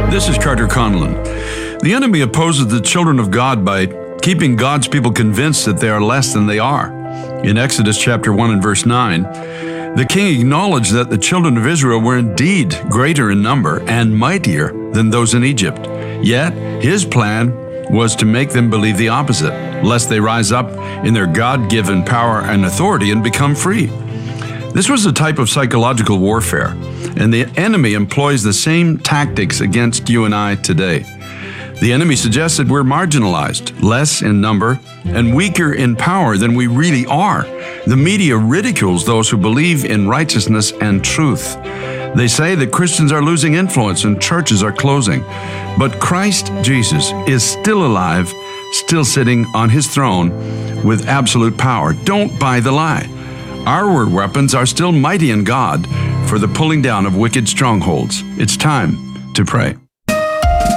This is Carter Conlon. The enemy opposes the children of God by keeping God's people convinced that they are less than they are. In Exodus chapter 1 and verse 9, the king acknowledged that the children of Israel were indeed greater in number and mightier than those in Egypt. Yet, his plan was to make them believe the opposite, lest they rise up in their God-given power and authority and become free. This was a type of psychological warfare, and the enemy employs the same tactics against you and I today. The enemy suggests that we're marginalized, less in number, and weaker in power than we really are. The media ridicules those who believe in righteousness and truth. They say that Christians are losing influence and churches are closing. But Christ Jesus is still alive, still sitting on his throne with absolute power. Don't buy the lie. Our weapons are still mighty in God for the pulling down of wicked strongholds. It's time to pray.